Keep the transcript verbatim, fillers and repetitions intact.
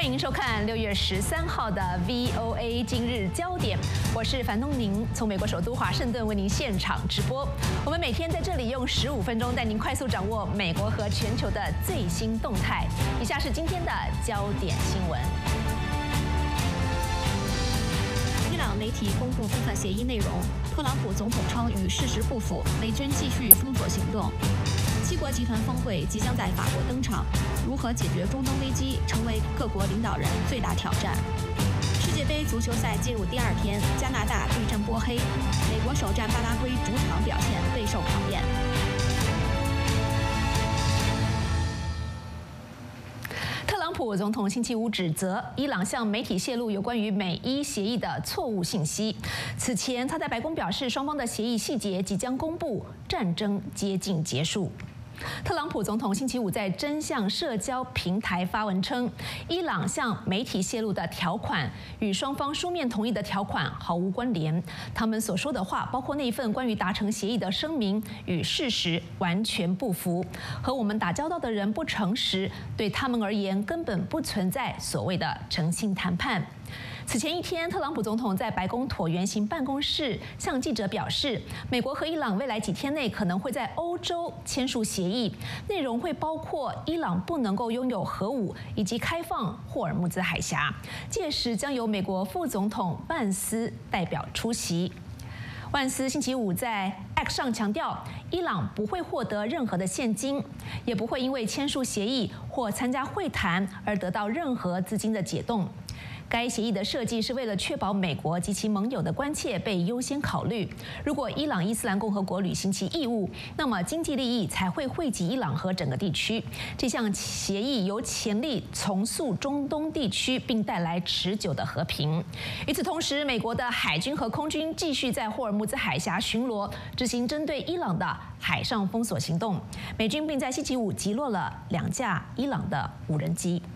迎收看六月十三号的 V O A 今日焦点，我是樊东宁，从美国首都华盛顿为您现场直播。我们每天在这里用十五分钟带您快速掌握美国和全球的最新动态。以下是今天的焦点新闻。伊朗媒体公布部分协议内容，特朗普总统称与事实不符，美军继续封锁行动。七国集团峰会即将在法国登场，如何解决中东危机成为各国领导人最大挑战。世界杯足球赛进入第二天，加拿大对阵波黑，美国首战巴拉圭主场表现备受考验。特朗普总统星期五指责伊朗向媒体泄露有关于美伊协议的错误信息。此前，他在白宫表示，双方的协议细节即将公布，战争接近结束。特朗普总统星期五在真相社交平台发文称，伊朗向媒体泄露的条款与双方书面同意的条款毫无关联。他们所说的话，包括那份关于达成协议的声明，与事实完全不符。和我们打交道的人不诚实，对他们而言根本不存在所谓的诚信谈判。此前一天，特朗普总统在白宫椭圆形办公室向记者表示，美国和伊朗未来几天内可能会在欧洲签署协议，内容会包括伊朗不能够拥有核武以及开放霍尔木兹海峡。届时将由美国副总统万斯代表出席。万斯星期五在 X 上强调，伊朗不会获得任何的现金，也不会因为签署协议或参加会谈而得到任何资金的解冻。该协议的设计是为了确保美国及其盟友的关切被优先考虑。如果伊朗伊斯兰共和国履行其义务，那么经济利益才会惠及伊朗和整个地区。这项协议有潜力重塑中东地区，并带来持久的和平。与此同时，美国的海军和空军继续在霍尔木兹海峡巡逻，执行针对伊朗的海上封锁行动。美军并在星期五击落了两架伊朗的无人机。